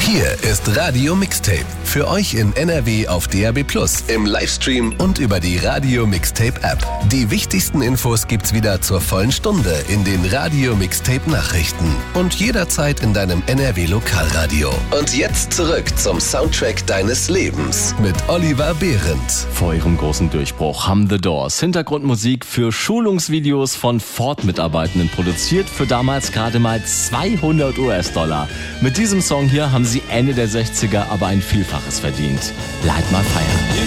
Hier ist Radio Mixtape. Für euch in NRW auf DAB+, im Livestream und über die Radio Mixtape App. Die wichtigsten Infos gibt's wieder zur vollen Stunde in den Radio Mixtape Nachrichten und jederzeit in deinem NRW Lokalradio. Und jetzt zurück zum Soundtrack deines Lebens mit Oliver Behrendt. Vor ihrem großen Durchbruch haben The Doors Hintergrundmusik für Schulungsvideos von Ford-Mitarbeitenden produziert für damals gerade mal 200 US-Dollar. Mit diesem Song hier haben sie Ende der 60er aber ein Vielfaches verdient. Light My Fire.